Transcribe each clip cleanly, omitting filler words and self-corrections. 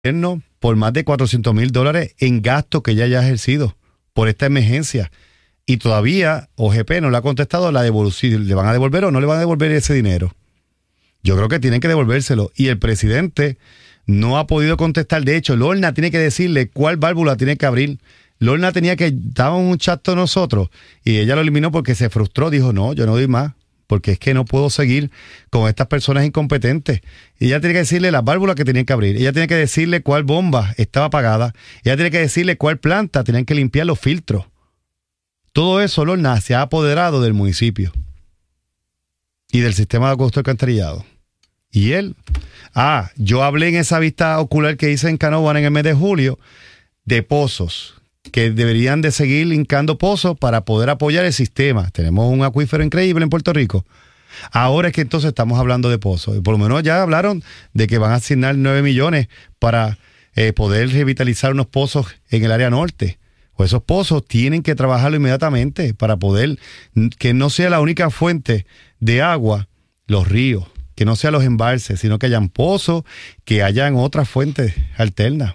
por más de $400,000 en gastos que ya haya ejercido por esta emergencia. Y todavía OGP no le ha contestado la devolución, ¿le van a devolver o no le van a devolver ese dinero? Yo creo que tienen que devolvérselo. Y el presidente no ha podido contestar. De hecho, Lorna tiene que decirle cuál válvula tiene que abrir. Lorna tenía que dar un chato a nosotros y ella lo eliminó porque se frustró. Dijo, no, yo no doy más, porque es que no puedo seguir con estas personas incompetentes. Y ella tiene que decirle las válvulas que tenían que abrir. Ella tiene que decirle cuál bomba estaba apagada. Ella tiene que decirle cuál planta tenían que limpiar los filtros. Todo eso, Lorna, se ha apoderado del municipio y del sistema de acueducto alcantarillado. Y él, yo hablé en esa vista ocular que hice en Canóvana en el mes de julio de pozos, que deberían de seguir hincando pozos para poder apoyar el sistema. Tenemos un acuífero increíble en Puerto Rico. Ahora es que entonces estamos hablando de pozos. Y por lo menos ya hablaron de que van a asignar 9 millones para poder revitalizar unos pozos en el área norte. Pues esos pozos tienen que trabajarlo inmediatamente para poder que no sea la única fuente de agua, los ríos, que no sean los embalses, sino que hayan pozos, que hayan otras fuentes alternas.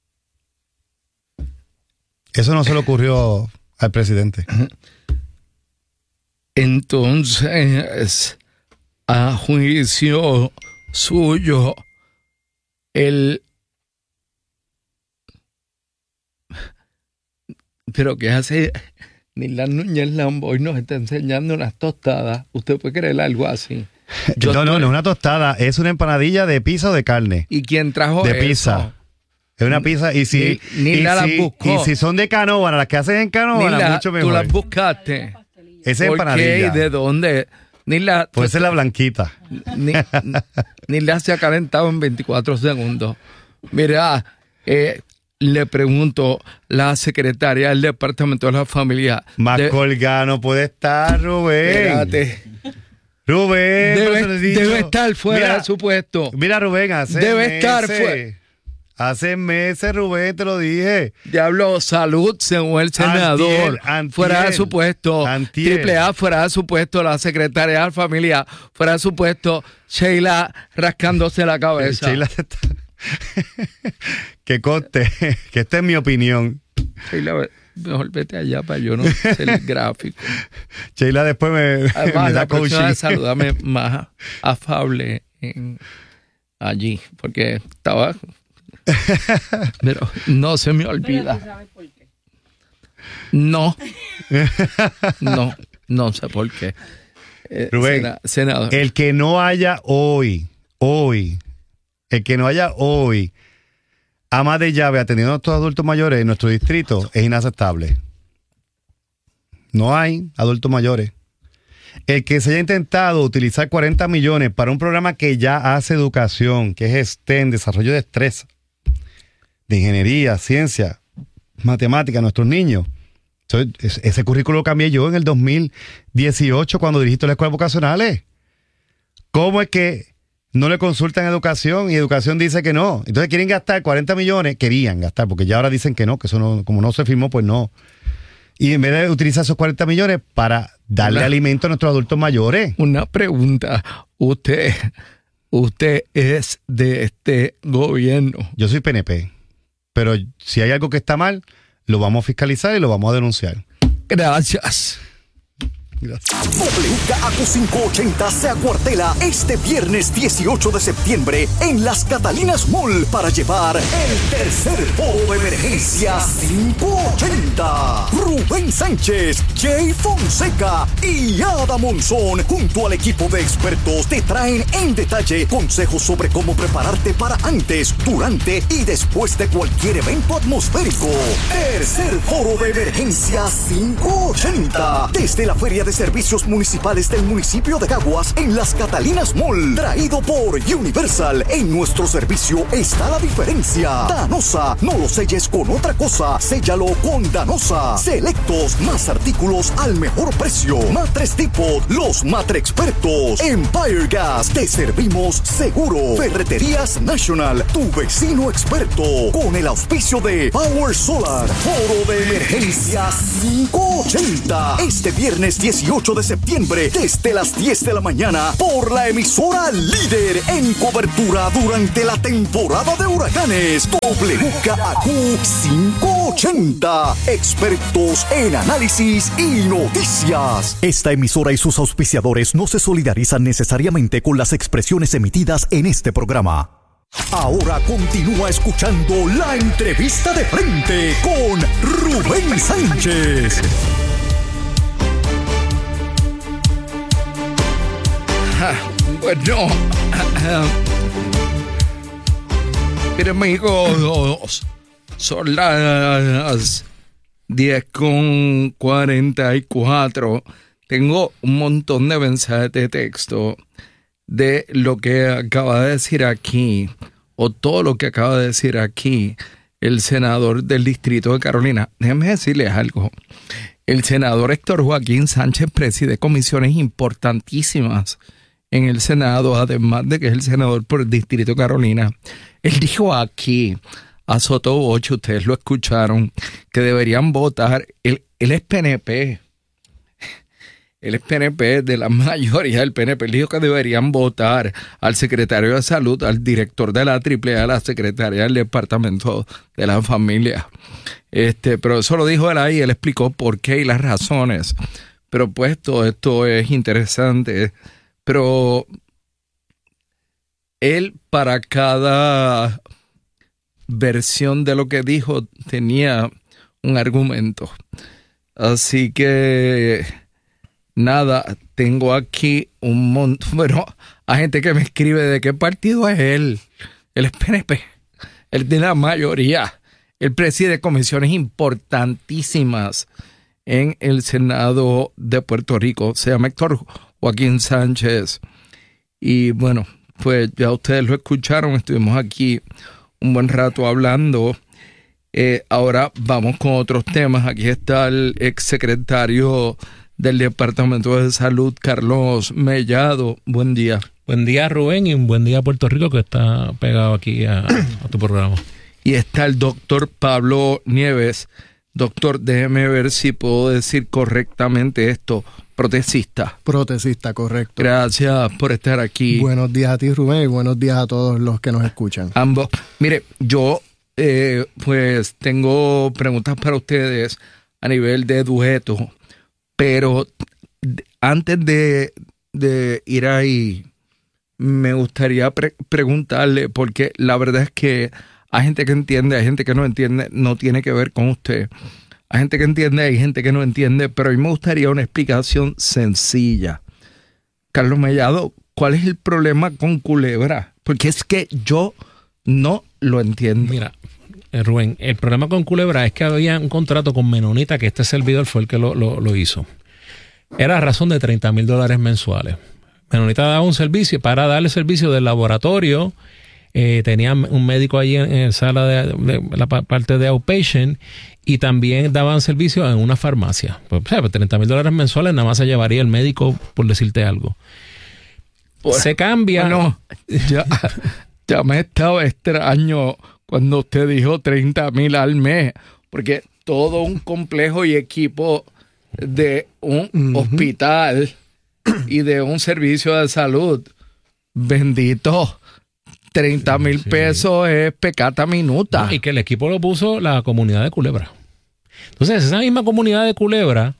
Eso no se le ocurrió al presidente. Entonces, a juicio suyo, pero que hace Nilda Núñez Lamboy nos está enseñando unas tostadas. ¿Usted puede creer algo así? No es una tostada, es una empanadilla de pizza o de carne. ¿Y quién trajo de eso? pizza. Es una pizza y si las buscó. Y si son de Canóvana, las que hacen en Canóvana, mucho mejor. Tú las buscaste. Esa empanadilla. ¿Por qué? ¿De dónde? Puede ser la blanquita. Nilda se ha calentado en 24 segundos. Mira, le pregunto, la secretaria del Departamento de la Familia. Más colgada no puede estar, Rubén. Espérate. Rubén. Debe estar fuera de su puesto. Mira, Rubén, debe estar fuera. Hace meses, Rubén, te lo dije. Diablo, salud, según el senador. Fuera de su puesto. AAA, fuera de su puesto. La secretaria de la Familia, fuera de su puesto. Sheila rascándose la cabeza. Sheila está... que conste, que esta es mi opinión. Sheila, mejor vete allá para yo no ser el gráfico. Sheila después me da coaching. Salúdame más afable allí, porque estaba... Pero no se me olvida. No sé por qué. Rubén, senador. El que no haya hoy ama de llave atendiendo a nuestros adultos mayores en nuestro distrito es inaceptable. No hay adultos mayores. El que se haya intentado utilizar 40 millones para un programa que ya hace educación, que es STEM, desarrollo de destreza, de ingeniería, ciencia, matemática a nuestros niños. Entonces, ese currículo lo cambié yo en el 2018 cuando dirigí las escuelas vocacionales. ¿Cómo es que no le consultan educación y educación dice que no? Entonces quieren gastar 40 millones, querían gastar, porque ya ahora dicen que no, que eso no, como no se firmó, pues no. Y en vez de utilizar esos 40 millones para darle alimento a nuestros adultos mayores. Una pregunta, usted es de este gobierno. Yo soy PNP. Pero si hay algo que está mal, lo vamos a fiscalizar y lo vamos a denunciar. Gracias. WKAQ 580 se acuartela este viernes 18 de septiembre en Las Catalinas Mall para llevar el tercer foro de emergencia 580. Rubén Sánchez, Jay Fonseca y Ada Monzón junto al equipo de expertos te traen en detalle consejos sobre cómo prepararte para antes, durante y después de cualquier evento atmosférico. Tercer foro de emergencia 580 desde la Feria de Servicios Municipales del municipio de Caguas en Las Catalinas Mall, traído por Universal. En nuestro servicio está la diferencia. Danosa, no lo selles con otra cosa, séllalo con Danosa. Selectos, más artículos al mejor precio. Matres Depot, los matre expertos. Empire Gas, te servimos seguro. Ferreterías National, tu vecino experto, con el auspicio de Power Solar, Foro de Emergencias 580, este viernes 18 de septiembre, desde las 10 de la mañana, por la emisora líder en cobertura durante la temporada de huracanes, WKAQ 580, expertos en análisis y noticias. Esta emisora y sus auspiciadores no se solidarizan necesariamente con las expresiones emitidas en este programa. Ahora continúa escuchando la entrevista de frente con Rubén Sánchez. Bueno, miren, amigos, son las 10:44. Tengo un montón de mensajes de texto de lo que acaba de decir aquí, o todo lo que acaba de decir aquí, el senador del Distrito de Carolina. Déjenme decirles algo. El senador Héctor Joaquín Sánchez preside comisiones importantísimas en el Senado, además de que es el senador por el Distrito de Carolina. Él dijo aquí, a Soto 8, ustedes lo escucharon, que deberían votar. Él es PNP. Él es PNP, de la mayoría del PNP. Él dijo que deberían votar al secretario de Salud, al director de la AAA, a la secretaria del Departamento de la Familia. Pero eso lo dijo él ahí, él explicó por qué y las razones. Pero pues todo esto es interesante. Pero él, para cada versión de lo que dijo, tenía un argumento. Así que nada, tengo aquí un montón, bueno, hay gente que me escribe de qué partido es él. Él es PNP, él tiene la mayoría. Él preside comisiones importantísimas en el Senado de Puerto Rico. Se llama Héctor Joaquín Sánchez. Y bueno, pues ya ustedes lo escucharon, estuvimos aquí un buen rato hablando. Ahora vamos con otros temas. Aquí está el exsecretario del Departamento de Salud, Carlos Mellado. Buen día. Buen día, Rubén, y un buen día a Puerto Rico, que está pegado aquí a tu programa. Y está el doctor Pablo Nieves. Doctor, déjeme ver si puedo decir correctamente esto. Protecista. Protecista, correcto. Gracias por estar aquí. Buenos días a ti, Rubén, y buenos días a todos los que nos escuchan. Ambos. Mire, yo pues tengo preguntas para ustedes a nivel de dueto, pero antes de ir ahí, me gustaría preguntarle, porque la verdad es que hay gente que entiende, hay gente que no entiende, no tiene que ver con usted. Hay gente que entiende, hay gente que no entiende, pero a mí me gustaría una explicación sencilla. Carlos Mellado, ¿cuál es el problema con Culebra? Porque es que yo no lo entiendo. Mira, Rubén, el problema con Culebra es que había un contrato con Menonita, que este servidor fue el que lo hizo. Era a razón de $30,000 mensuales. Menonita daba un servicio, para darle servicio del laboratorio, tenía un médico allí en la sala de la parte de outpatient, y también daban servicio en una farmacia. Pues, $30,000 mensuales nada más se llevaría el médico, por decirte algo. Pues, se cambia. No, ya me estaba extraño cuando usted dijo 30,000 al mes, porque todo un complejo y equipo de un hospital y de un servicio de salud, bendito, 30,000 pesos es pecata minuta. No, y que el equipo lo puso la comunidad de Culebra. Entonces, esa misma comunidad de Culebra,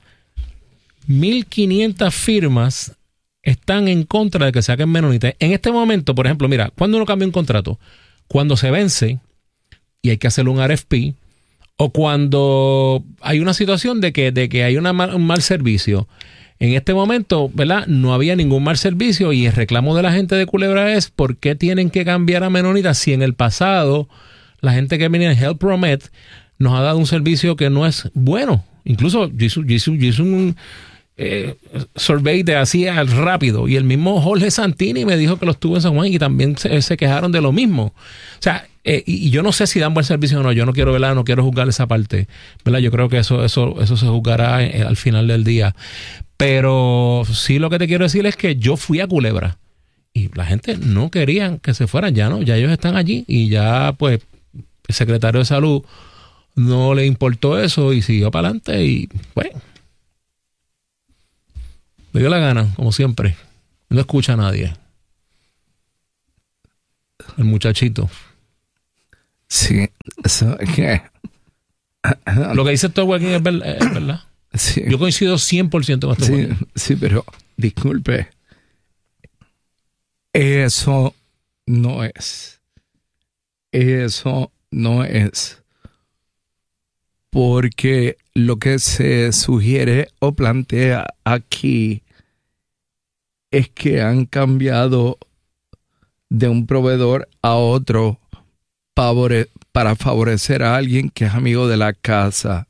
1,500 firmas están en contra de que saquen Menonita. En este momento, por ejemplo, mira, ¿cuándo uno cambia un contrato? Cuando se vence y hay que hacerle un RFP, o cuando hay una situación de que hay un mal servicio. En este momento, ¿verdad? No había ningún mal servicio, y el reclamo de la gente de Culebra es ¿por qué tienen que cambiar a Menonita si en el pasado la gente que venía en Health Promet nos ha dado un servicio que no es bueno? Incluso yo hice un survey de así rápido, y el mismo Jorge Santini me dijo que los tuvo en San Juan y también se quejaron de lo mismo. O sea, y yo no sé si dan buen servicio o no. Yo no quiero, ¿verdad? No quiero juzgar esa parte, ¿verdad? Yo creo que eso se juzgará al final del día. Pero sí, lo que te quiero decir es que yo fui a Culebra Y la gente no quería que se fueran, ya no, ya ellos están allí y ya pues el secretario de salud no le importó eso y siguió para adelante y pues le dio la gana, como siempre. No escucha a nadie. El muchachito. Sí, eso es que... Lo que dice Todd Joaquín es verdad. Sí, Yo coincido 100% con esto. sí, sí, pero disculpe. Eso no es. Eso no es. Porque lo que se sugiere o plantea aquí es que han cambiado de un proveedor a otro para favorecer a alguien que es amigo de la casa.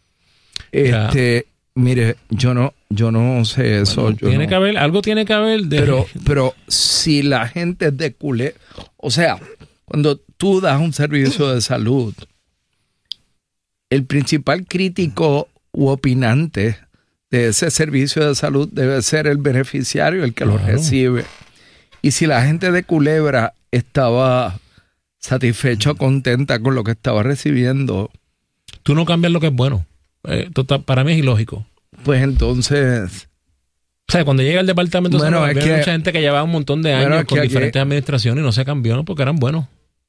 Mire, yo no sé eso. Bueno, tiene que haber, algo tiene que haber de... Pero si la gente es de culé, o sea, cuando tú das un servicio de salud, el principal crítico u opinante de ese servicio de salud debe ser el beneficiario, el que lo recibe. Y si la gente de Culebra estaba satisfecha o contenta con lo que estaba recibiendo, Tú no cambias lo que es bueno. Para mí es ilógico. pues entonces... O sea, cuando llega el departamento de salud, es había que- mucha gente que llevaba un montón de Bueno, años es con que aquí- diferentes administraciones y no se cambió, ¿no? Porque eran buenos.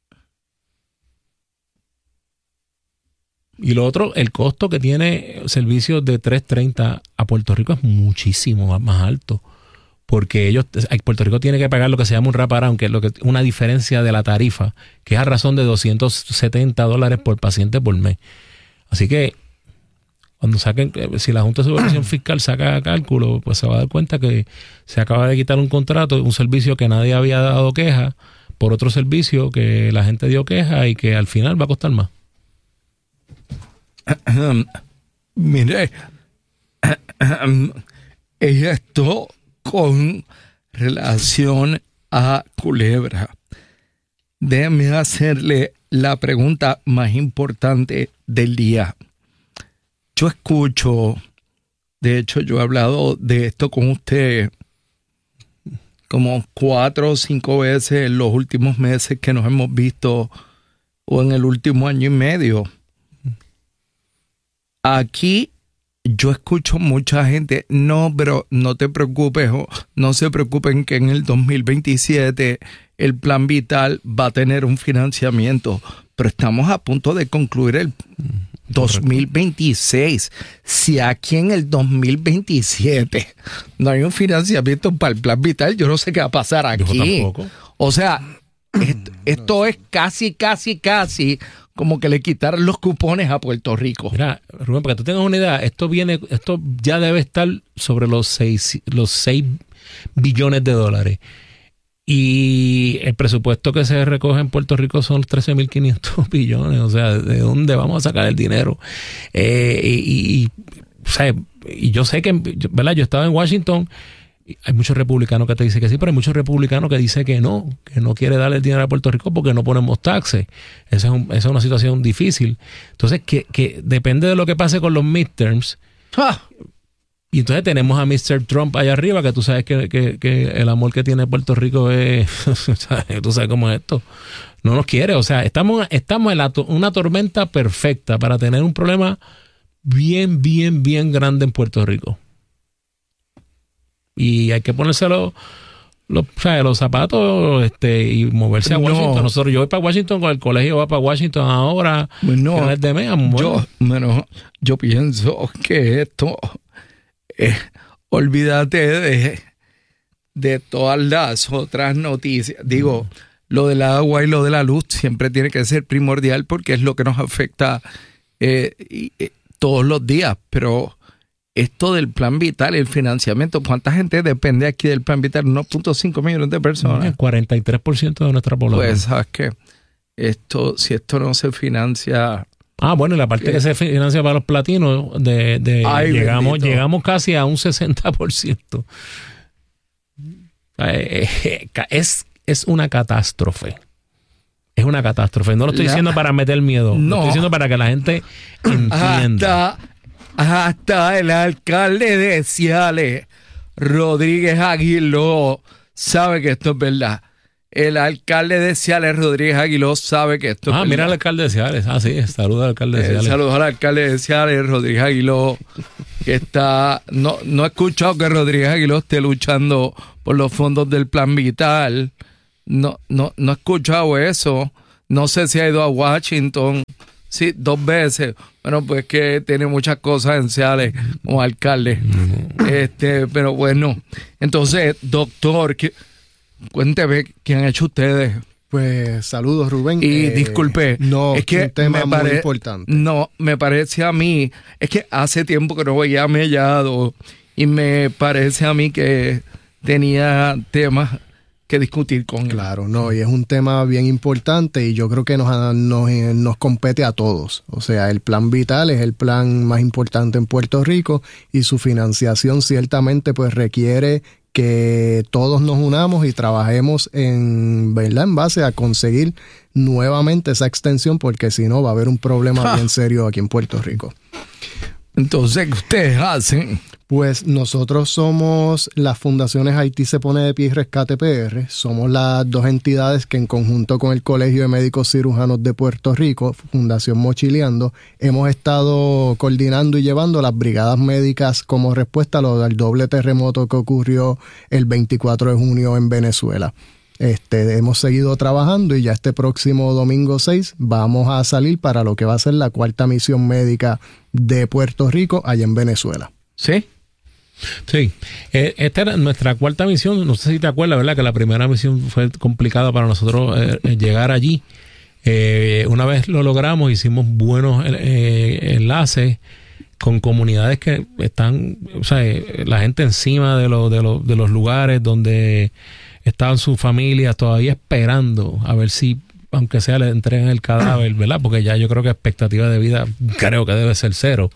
Y lo otro, el costo que tiene servicios de 330 a Puerto Rico es muchísimo más alto. Porque Puerto Rico tiene que pagar lo que se llama un wraparound, que es una diferencia de la tarifa, que es a razón de $270 por paciente por mes. Así que cuando saquen, si la Junta de Supervisión Fiscal saca cálculo, pues se va a dar cuenta que se acaba de quitar un contrato, un servicio que nadie había dado queja, por otro servicio que la gente dio queja y que al final va a costar más. Mire, esto con relación a Culebra, déjeme hacerle la pregunta más importante del día. Yo escucho, de hecho yo he hablado de esto con usted como 4 o 5 veces en los últimos meses que nos hemos visto o en el último año y medio. Aquí yo escucho mucha gente, no, pero no te preocupes, no se preocupen que en el 2027 el Plan Vital va a tener un financiamiento, pero estamos a punto de concluir el 2026. Si aquí en el 2027 no hay un financiamiento para el Plan Vital, yo no sé qué va a pasar aquí. Yo tampoco. O sea, esto es casi como que le quitaron los cupones a Puerto Rico. Mira, Rubén, para que tú tengas una idea, esto ya debe estar sobre los 6 billones de dólares. Y el presupuesto que se recoge en Puerto Rico son 13.500 billones. O sea, ¿de dónde vamos a sacar el dinero? O sea, y yo sé que, ¿verdad? Yo estaba en Washington. Hay muchos republicanos que te dicen que sí, pero hay muchos republicanos que dicen que no quiere darle el dinero a Puerto Rico porque no ponemos taxes. Esa es una situación difícil. Entonces, que depende de lo que pase con los midterms. ¡Ah! Y entonces tenemos a Mr. Trump allá arriba, que tú sabes que el amor que tiene Puerto Rico es... tú sabes cómo es esto. No nos quiere. O sea, estamos en una tormenta perfecta para tener un problema bien, bien, bien grande en Puerto Rico. Y hay que ponerse los zapatos y moverse a Washington. Yo voy para Washington con el colegio, va para Washington ahora. Bueno, finales de mes, yo pienso que esto... olvídate de todas las otras noticias. Digo, lo del agua y lo de la luz siempre tiene que ser primordial porque es lo que nos afecta todos los días. Pero esto del Plan Vital, el financiamiento, ¿cuánta gente depende aquí del Plan Vital? 1.5 millones de personas. El 43% de nuestra población. Pues, ¿sabes qué? Si esto no se financia... Bueno, y la parte que se financia para los platinos, llegamos casi a un 60%. Es una catástrofe. Es una catástrofe. No lo estoy diciendo para meter miedo. Lo estoy diciendo para que la gente entienda. Hasta el alcalde de Ciales, Rodríguez Aguiló, sabe que esto es verdad. El alcalde de Ciales, Rodríguez Aguiló, sabe que esto es verdad. Mira al alcalde de Ciales. Sí, saludos al alcalde de Ciales. Saludos al alcalde de Ciales, Rodríguez Aguiló, que está... No he escuchado que Rodríguez Aguiló esté luchando por los fondos del Plan Vital. No he escuchado eso. No sé si ha ido a Washington. Sí, 2 veces. Bueno, pues que tiene muchas cosas en Ciales como alcalde. Pero bueno. Entonces, doctor, cuénteme qué han hecho ustedes. Pues saludos, Rubén. Y disculpe, no, es que un tema muy importante. No, me parece a mí, es que hace tiempo que no veía a Mellado y me parece a mí que tenía temas que discutir con él. Claro, no, y es un tema bien importante y yo creo que nos compete a todos. O sea, el Plan Vital es el plan más importante en Puerto Rico y su financiación ciertamente pues requiere que todos nos unamos y trabajemos en base a conseguir nuevamente esa extensión, porque si no va a haber un problema bien serio aquí en Puerto Rico. Entonces, ¿qué ustedes hacen? Pues nosotros somos las fundaciones Haití se pone de pie y Rescate PR. Somos las 2 entidades que en conjunto con el Colegio de Médicos Cirujanos de Puerto Rico, Fundación Mochileando, hemos estado coordinando y llevando las brigadas médicas como respuesta al doble terremoto que ocurrió el 24 de junio en Venezuela. Hemos seguido trabajando y ya este próximo domingo 6 vamos a salir para lo que va a ser la 4ª misión médica de Puerto Rico allá en Venezuela. ¿Sí? Sí, esta era nuestra 4ª misión. No sé si te acuerdas, ¿verdad? Que la primera misión fue complicada para nosotros llegar allí. Una vez lo logramos, hicimos buenos enlaces con comunidades que están, o sea, la gente encima de los lugares donde estaban sus familias todavía esperando a ver si, aunque sea, le entregan el cadáver, ¿verdad? Porque ya yo creo que expectativa de vida creo que debe ser 0.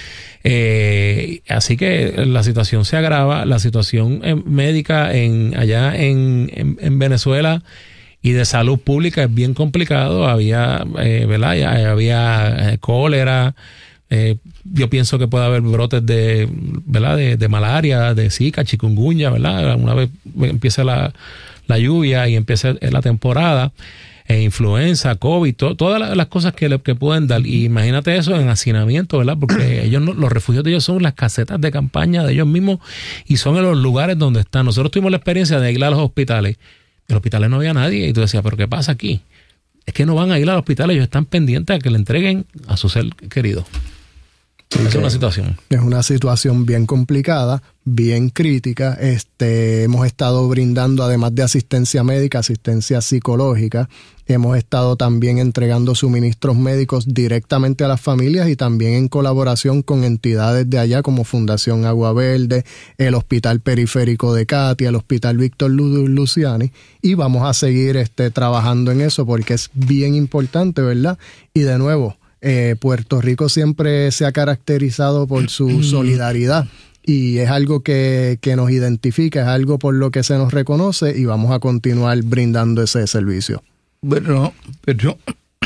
Así que la situación se agrava, la situación médica allá en Venezuela y de salud pública es bien complicado. Había, ¿verdad? Había cólera. Yo pienso que puede haber brotes ¿verdad? De malaria, de Zika, chikungunya, ¿verdad? Una vez empieza la lluvia y empieza la temporada. Influenza, COVID, todas las cosas que pueden dar. Y imagínate eso en hacinamiento, ¿verdad? Porque ellos los refugios de ellos son las casetas de campaña de ellos mismos y son en los lugares donde están. Nosotros tuvimos la experiencia de ir a los hospitales. En los hospitales no había nadie y tú decías, ¿pero qué pasa aquí? Es que no van a ir a los hospitales, ellos están pendientes a que le entreguen a su ser querido. Sí, es una situación. Es una situación bien complicada, bien crítica. Hemos estado brindando, además de asistencia médica, asistencia psicológica. Hemos estado también entregando suministros médicos directamente a las familias y también en colaboración con entidades de allá como Fundación Agua Verde, el Hospital Periférico de Katia, el Hospital Víctor Luciani. Y vamos a seguir trabajando en eso porque es bien importante, ¿verdad? Y de nuevo, Puerto Rico siempre se ha caracterizado por su solidaridad y es algo que nos identifica, es algo por lo que se nos reconoce y vamos a continuar brindando ese servicio. Bueno, pero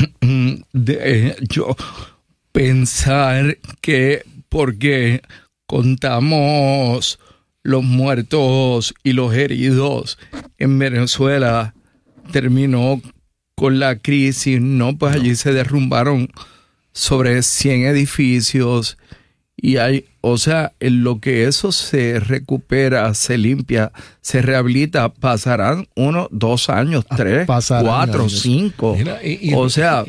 yo pensar que porque contamos los muertos y los heridos en Venezuela terminó con la crisis, no, pues allí se derrumbaron sobre 100 edificios y hay, o sea, en lo que eso se recupera, se limpia, se rehabilita, pasarán 1, 2 años, 3, 4, 5. O sea,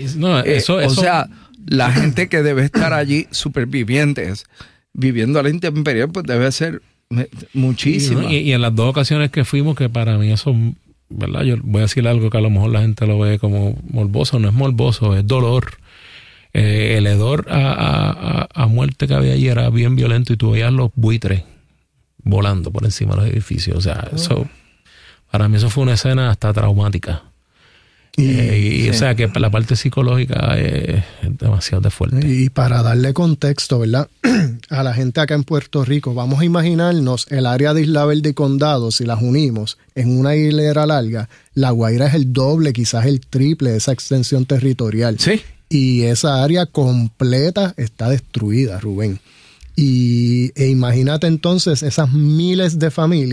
la gente que debe estar allí, supervivientes, viviendo a la intemperie, pues debe ser muchísima. Y en las 2 ocasiones que fuimos, que para mí eso, ¿verdad? Yo voy a decir algo que a lo mejor la gente lo ve como morboso, no es morboso, es dolor. El hedor a muerte que había allí era bien violento y tú veías los buitres volando por encima de los edificios. O sea, eso, para mí eso fue una escena hasta traumática. Y o sea que la parte psicológica es demasiado fuerte. Y para darle contexto, ¿verdad? A la gente acá en Puerto Rico, vamos a imaginarnos el área de Isla Verde y Condado, si las unimos en una hilera larga, La Guaira es el doble, quizás el triple de esa extensión territorial. Sí. Y esa área completa está destruida, Rubén. E imagínate entonces esas miles de familias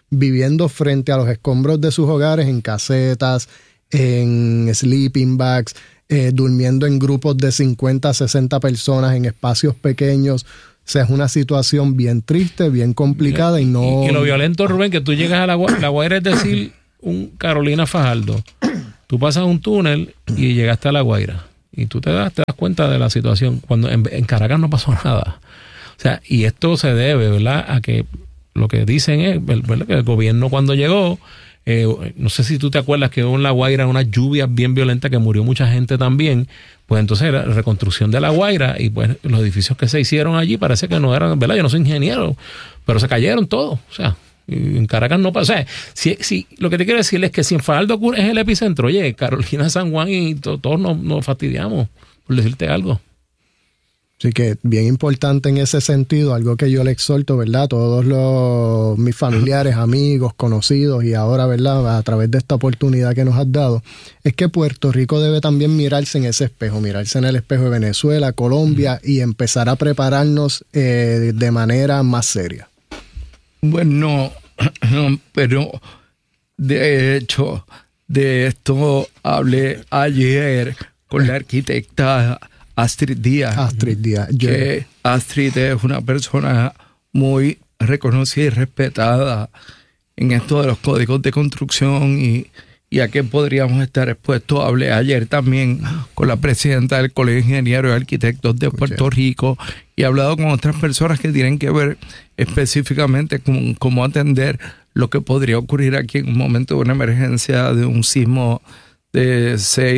viviendo frente a los escombros de sus hogares en casetas, en sleeping bags, durmiendo en grupos de 50 a 60 personas en espacios pequeños. O sea, es una situación bien triste, bien complicada y no... Y lo violento, Rubén, que tú llegas a La Guaira, es decir, un Carolina Fajardo. Tú pasas un túnel y llegaste a La Guaira. Y tú te das cuenta de la situación. Cuando en Caracas no pasó nada. O sea, y esto se debe, ¿verdad?, a que lo que dicen es, ¿verdad?, que el gobierno cuando llegó... no sé si tú te acuerdas que en La Guaira unas lluvias bien violentas que murió mucha gente también, pues entonces la reconstrucción de La Guaira y pues los edificios que se hicieron allí parece que no eran, ¿verdad? Yo no soy ingeniero, pero se cayeron todos, o sea, en Caracas no pasa. O sea, si lo que te quiero decir es que si en Fajardo es el epicentro, oye, Carolina, San Juan y todos nos fastidiamos, por decirte algo. Así que bien importante en ese sentido, algo que yo le exhorto, ¿verdad?, a todos mis familiares, amigos, conocidos y ahora, ¿verdad?, a través de esta oportunidad que nos has dado, es que Puerto Rico debe también mirarse en ese espejo, mirarse en el espejo de Venezuela, Colombia y empezar a prepararnos de manera más seria. Bueno, pero de hecho, de esto hablé ayer con la arquitecta Astrid Díaz. Que Astrid es una persona muy reconocida y respetada en esto de los códigos de construcción y a qué podríamos estar expuestos. Hablé ayer también con la presidenta del Colegio de Ingenieros y Arquitectos de Puerto Rico y he hablado con otras personas que tienen que ver específicamente con cómo atender lo que podría ocurrir aquí en un momento de una emergencia, de un sismo de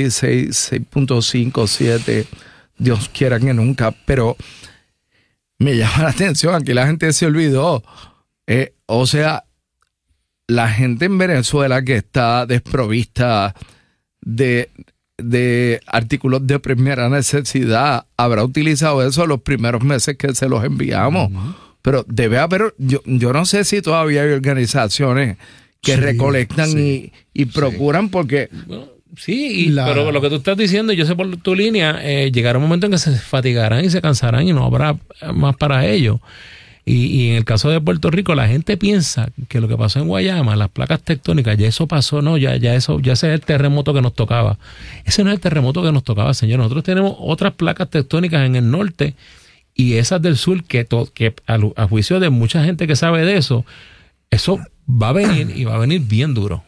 6.5, 7, Dios quiera que nunca, pero me llama la atención, aquí la gente se olvidó, o sea, la gente en Venezuela que está desprovista de artículos de primera necesidad habrá utilizado eso los primeros meses que se los enviamos, pero debe haber, yo no sé si todavía hay organizaciones que recolectan y procuran porque... Sí, pero lo que tú estás diciendo, yo sé por tu línea, llegará un momento en que se fatigarán y se cansarán y no habrá más para ellos. Y en el caso de Puerto Rico, la gente piensa que lo que pasó en Guayama, las placas tectónicas, ya eso pasó, no, ya ese es el terremoto que nos tocaba. Ese no es el terremoto que nos tocaba, señor. Nosotros tenemos otras placas tectónicas en el norte y esas del sur que a juicio de mucha gente que sabe de eso va a venir y va a venir bien duro.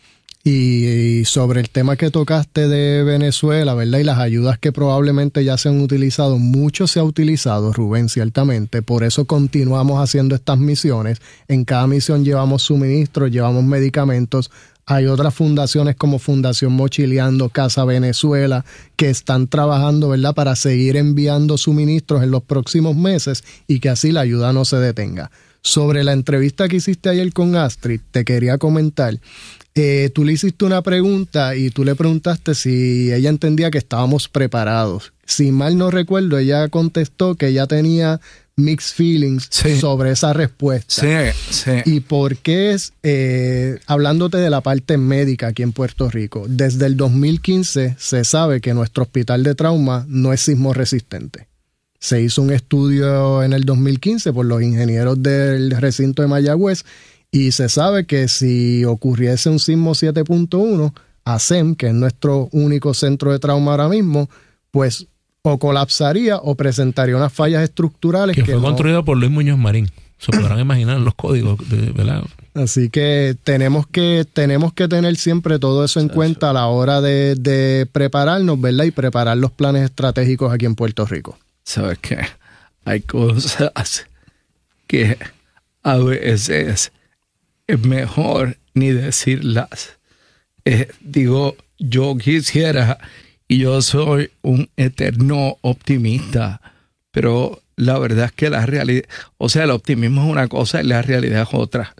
Y sobre el tema que tocaste de Venezuela, ¿verdad? Y las ayudas que probablemente ya se han utilizado, mucho se ha utilizado, Rubén, ciertamente. Por eso continuamos haciendo estas misiones. En cada misión llevamos suministros, llevamos medicamentos. Hay otras fundaciones como Fundación Mochileando, Casa Venezuela, que están trabajando, ¿verdad?, para seguir enviando suministros en los próximos meses y que así la ayuda no se detenga. Sobre la entrevista que hiciste ayer con Astrid, te quería comentar. Tú le hiciste una pregunta y tú le preguntaste si ella entendía que estábamos preparados. Si mal no recuerdo, ella contestó que ella tenía mixed feelings sobre esa respuesta. Sí. ¿Y por qué es, hablándote de la parte médica aquí en Puerto Rico, desde el 2015 se sabe que nuestro hospital de trauma no es sismo resistente? Se hizo un estudio en el 2015 por los ingenieros del recinto de Mayagüez y se sabe que si ocurriese un sismo 7.1, ASEM, que es nuestro único centro de trauma ahora mismo, pues o colapsaría o presentaría unas fallas estructurales. Que fue construido por Luis Muñoz Marín. Se podrán imaginar los códigos, ¿verdad? Así que tenemos que tener siempre todo eso en cuenta a la hora de prepararnos, ¿verdad? Y preparar los planes estratégicos aquí en Puerto Rico. ¿Sabes qué? Hay cosas que a veces es mejor ni decirlas. Digo, yo quisiera, y yo soy un eterno optimista, pero la verdad es que la realidad, o sea, el optimismo es una cosa y la realidad es otra.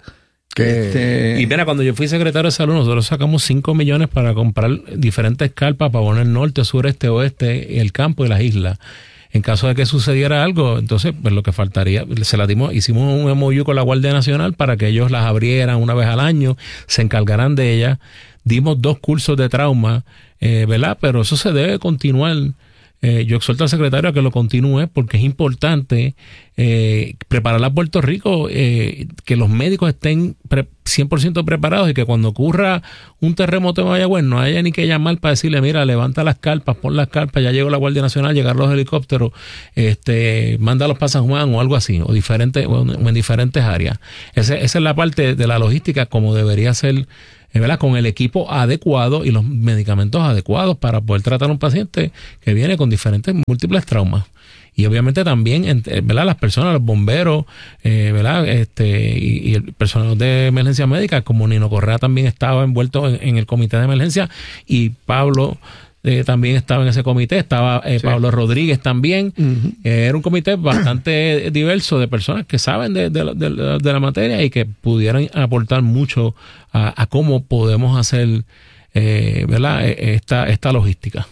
Y mira, cuando yo fui secretario de salud, nosotros sacamos 5 millones para comprar diferentes carpas para poner norte, sureste, oeste, el campo y las islas. En caso de que sucediera algo, entonces pues lo que faltaría, hicimos un MOU con la Guardia Nacional para que ellos las abrieran una vez al año, se encargarán de ellas. Dimos 2 cursos de trauma, ¿verdad? Pero eso se debe continuar yo exhorto al secretario a que lo continúe porque es importante preparar a Puerto Rico, que los médicos estén 100% preparados y que cuando ocurra un terremoto en Mayagüez no haya ni que llamar para decirle, mira, levanta las carpas, pon las carpas, ya llegó la Guardia Nacional, llegaron los helicópteros, mándalos para San Juan o algo así, o en diferentes áreas. Esa es la parte de la logística como debería ser, ¿verdad? Con el equipo adecuado y los medicamentos adecuados para poder tratar a un paciente que viene con múltiples traumas. Y obviamente también, ¿verdad? Las personas, los bomberos, ¿verdad? Y el personal de emergencia médica, como Nino Correa también estaba envuelto en el comité de emergencia, y Pablo también estaba en ese comité, estaba sí. Pablo Rodríguez también. Uh-huh. Era un comité bastante diverso de personas que saben de la materia y que pudieran aportar mucho a cómo podemos hacer, ¿verdad? Esta logística.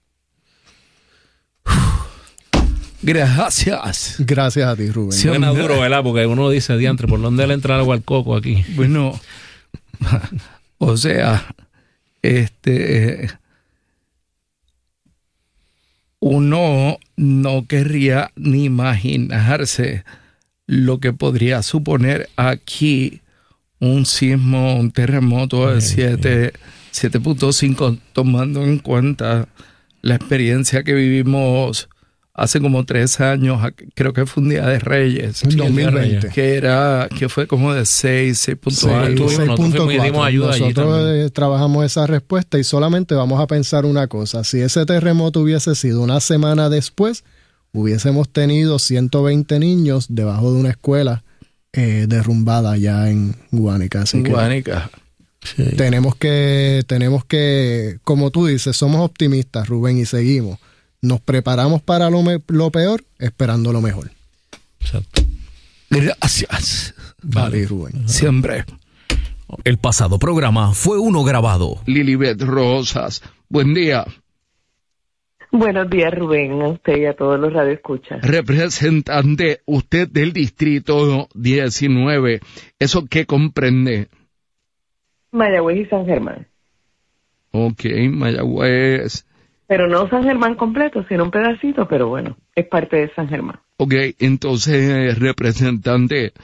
Gracias. Gracias a ti, Rubén. Suena duro, ¿verdad? Porque uno dice, diantre, ¿por dónde le entra agua al coco aquí? Bueno, o sea, uno no querría ni imaginarse lo que podría suponer aquí un sismo, un terremoto de 7.5, tomando en cuenta la experiencia que vivimos hace como 3 años, creo que fue un Día de Reyes. En 2020. Que fue como de 6.4. Nosotros trabajamos esa respuesta y solamente vamos a pensar una cosa. Si ese terremoto hubiese sido una semana después, hubiésemos tenido 120 niños debajo de una escuela derrumbada allá en Guánica. Así Guánica. Sí. Tenemos que, como tú dices, somos optimistas, Rubén, y seguimos. Nos preparamos para lo peor, esperando lo mejor. Exacto. Gracias. Vale, Rubén. Siempre. El pasado programa fue uno grabado. Lilibet Rosas, buen día. Buenos días, Rubén, a usted y a todos los radioescuchas. Representante, usted del distrito 19, ¿eso qué comprende? Mayagüez y San Germán. Ok, Mayagüez. Pero no San Germán completo, sino un pedacito, pero bueno, es parte de San Germán. Ok, entonces, representante,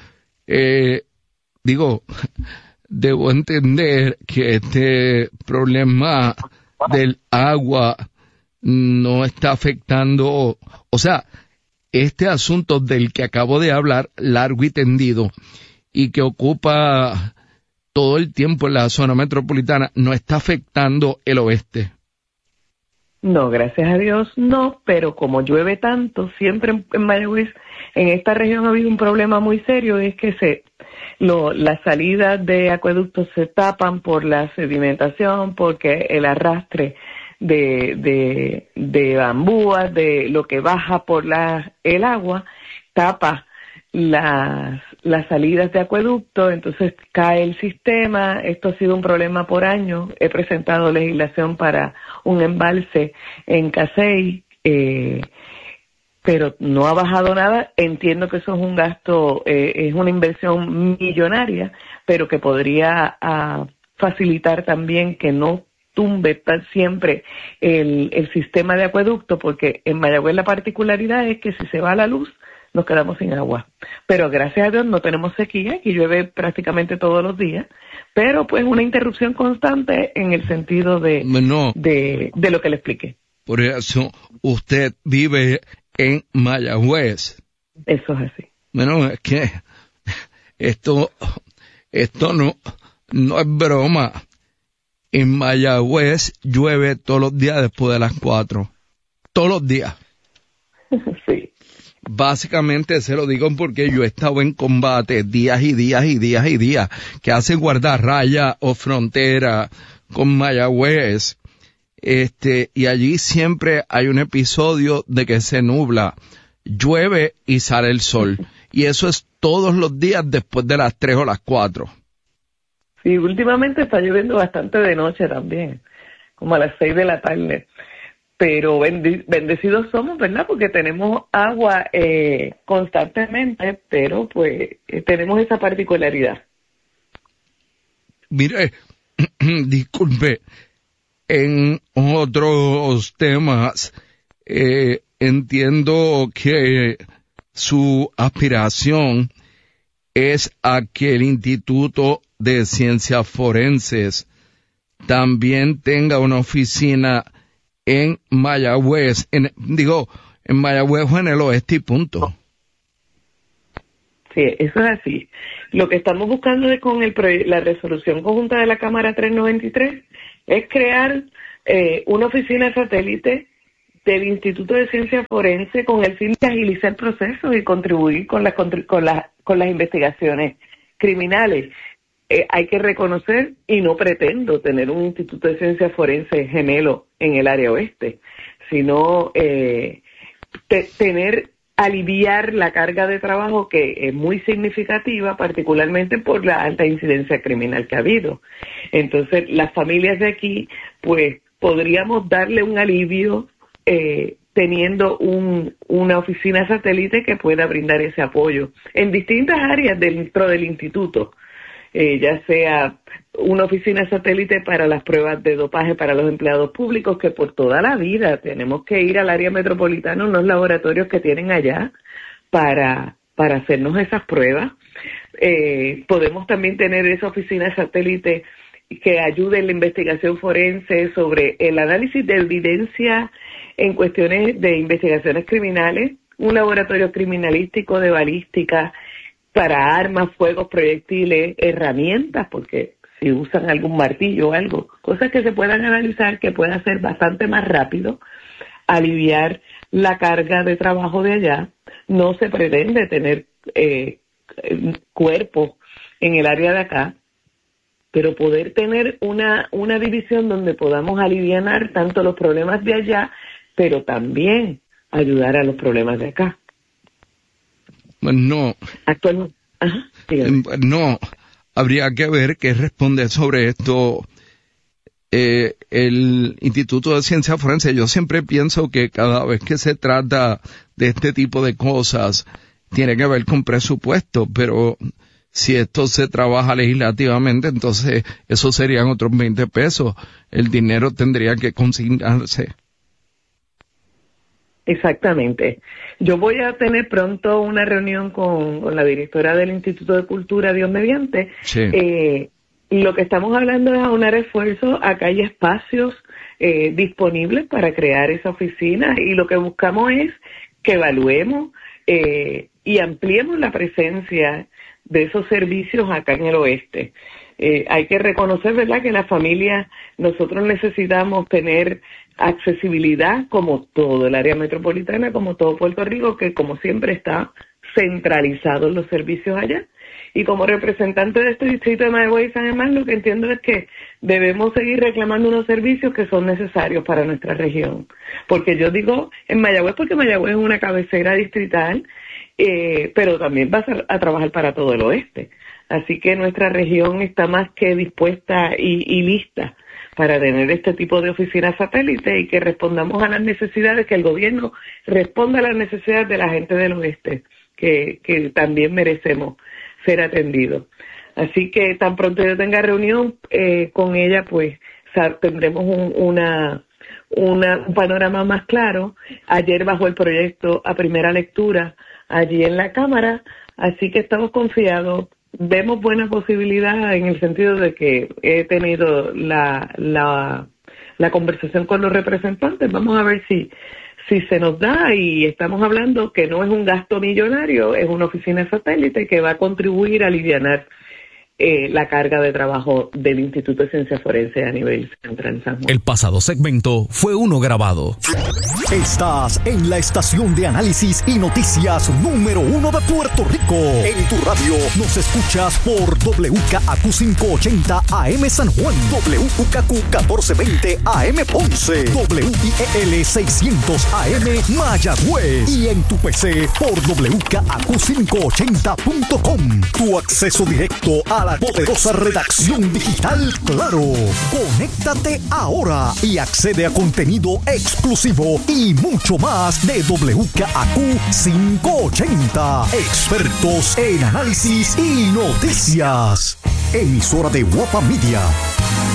debo entender que este problema del agua no está afectando, o sea, este asunto del que acabo de hablar, largo y tendido, y que ocupa todo el tiempo en la zona metropolitana, no está afectando el oeste. No, gracias a Dios no, pero como llueve tanto, siempre en Mayagüez, en esta región ha habido un problema muy serio, es que las salidas de acueductos se tapan por la sedimentación, porque el arrastre de bambúas, de lo que baja por el agua, tapa las salidas de acueducto, entonces cae el sistema. Esto ha sido un problema por años. He presentado legislación para un embalse en Casey, pero no ha bajado nada. Entiendo que eso es un gasto, es una inversión millonaria, pero que podría facilitar también que no tumbe siempre el sistema de acueducto, porque en Mayagüez la particularidad es que si se va la luz, nos quedamos sin agua. Pero gracias a Dios no tenemos sequía, aquí llueve prácticamente todos los días, pero pues una interrupción constante en el sentido de lo que le expliqué. Por eso usted vive en Mayagüez. Eso es así. Bueno, es que esto no es broma. En Mayagüez llueve todos los días después de las 4. Todos los días. Sí. Básicamente se lo digo porque yo he estado en combate días y días y días y días que hace guardarraya o frontera con Mayagüez, y allí siempre hay un episodio de que se nubla, llueve y sale el sol, y eso es todos los días después de las 3 o las 4. Sí, últimamente está lloviendo bastante de noche también, como a las 6 de la tarde. Pero bendecidos somos, ¿verdad? Porque tenemos agua constantemente, pero pues tenemos esa particularidad. Mire, disculpe, en otros temas, entiendo que su aspiración es a que el Instituto de Ciencias Forenses también tenga una oficina en Mayagüez, en Mayagüez o en el oeste y punto. Sí, eso es así. Lo que estamos buscando con la resolución conjunta de la Cámara 393 es crear una oficina satélite del Instituto de Ciencias Forenses con el fin de agilizar procesos y contribuir con las investigaciones criminales. Hay que reconocer, y no pretendo tener un Instituto de Ciencias Forenses gemelo en el área oeste, sino aliviar la carga de trabajo que es muy significativa, particularmente por la alta incidencia criminal que ha habido. Entonces, las familias de aquí, pues, podríamos darle un alivio teniendo una oficina satélite que pueda brindar ese apoyo en distintas áreas dentro del instituto, ya sea una oficina satélite para las pruebas de dopaje para los empleados públicos, que por toda la vida tenemos que ir al área metropolitana, unos laboratorios que tienen allá para hacernos esas pruebas. Podemos también tener esa oficina satélite que ayude en la investigación forense sobre el análisis de evidencia en cuestiones de investigaciones criminales, un laboratorio criminalístico de balística para armas, fuegos, proyectiles, herramientas, porque si usan algún martillo o algo, cosas que se puedan analizar, que pueda ser bastante más rápido, aliviar la carga de trabajo de allá. No se pretende tener cuerpos en el área de acá, pero poder tener una división donde podamos alivianar tanto los problemas de allá, pero también ayudar a los problemas de acá. No. Actualmente, no, habría que ver qué responde sobre esto el Instituto de Ciencias Forenses. Yo siempre pienso que cada vez que se trata de este tipo de cosas, tiene que ver con presupuesto, pero si esto se trabaja legislativamente, entonces eso serían otros 20 pesos. El dinero tendría que consignarse. Exactamente. Yo voy a tener pronto una reunión con la directora del Instituto de Cultura, Dios mediante. Sí. Y lo que estamos hablando es aunar esfuerzos. Acá hay espacios disponibles para crear esa oficina, y lo que buscamos es que evaluemos y ampliemos la presencia de esos servicios acá en el oeste. Hay que reconocer, ¿verdad?, que las familias, nosotros necesitamos tener accesibilidad como todo el área metropolitana, como todo Puerto Rico, que como siempre está centralizado en los servicios allá. Y como representante de este distrito de Mayagüez y San Germán, lo que entiendo es que debemos seguir reclamando unos servicios que son necesarios para nuestra región. Porque yo digo en Mayagüez, porque Mayagüez es una cabecera distrital, pero también va a trabajar para todo el oeste. Así que nuestra región está más que dispuesta y lista para tener este tipo de oficinas satélite, y que respondamos a las necesidades, que el gobierno responda a las necesidades de la gente del oeste, que también merecemos ser atendidos. Así que tan pronto yo tenga reunión con ella, pues tendremos un panorama más claro. Ayer bajó el proyecto a primera lectura allí en la Cámara, así que estamos confiados. Vemos buena posibilidad en el sentido de que he tenido la conversación con los representantes. Vamos a ver si se nos da, y estamos hablando que no es un gasto millonario, es una oficina satélite que va a contribuir a alivianar la carga de trabajo del Instituto de Ciencias Forenses a nivel central en San Juan. El pasado segmento fue uno grabado. Estás en la estación de análisis y noticias número 1 de Puerto Rico. En tu radio nos escuchas por WKAQ 580 AM San Juan, WKQ 1420 AM Ponce, WIEL 600 AM Mayagüez, y en tu PC por WKAQ580.com. Tu acceso directo a la poderosa redacción digital Claro. Conéctate ahora y accede a contenido exclusivo y mucho más de WKAQ 580. Expertos en análisis y noticias. Emisora de Guapa Media.